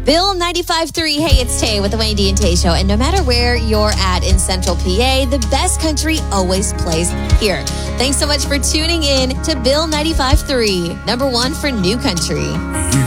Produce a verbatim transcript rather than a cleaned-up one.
Bill ninety-five point three. Hey, it's Tay with the Wayne D and Tay Show. And no matter where you're at in Central P A, the best country always plays here. Thanks so much for tuning in to Bill ninety-five point three, number one for new country.